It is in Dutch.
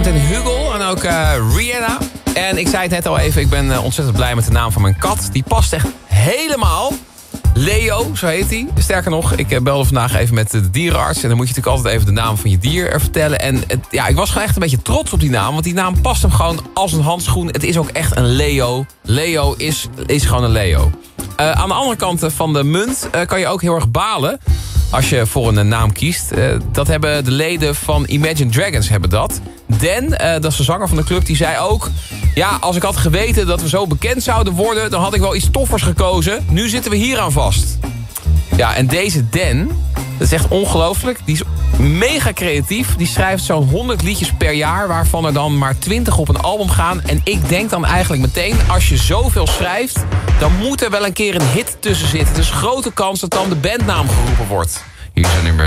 Zometeen Hugo en ook Rihanna. En ik zei het net al even, ik ben ontzettend blij met de naam van mijn kat. Die past echt helemaal. Leo, zo heet hij. Sterker nog, ik belde vandaag even met de dierenarts. En dan moet je natuurlijk altijd even de naam van je dier vertellen. En ik was gewoon echt een beetje trots op die naam. Want die naam past hem gewoon als een handschoen. Het is ook echt een Leo. Leo is gewoon een Leo. Aan de andere kant van de munt kan je ook heel erg balen als je voor een naam kiest. Dat hebben de leden van Imagine Dragons hebben dat. Dan, dat is de zanger van de club, die zei ook... Ja, als ik had geweten dat we zo bekend zouden worden... dan had ik wel iets toffers gekozen. Nu zitten we hier aan vast. Ja, en deze Dan, dat is echt ongelooflijk. Die is mega creatief. Die schrijft zo'n 100 liedjes per jaar... waarvan er dan maar 20 op een album gaan. En ik denk dan eigenlijk meteen... als je zoveel schrijft... dan moet er wel een keer een hit tussen zitten. Dus grote kans dat dan de bandnaam geroepen wordt. Hier is een nummer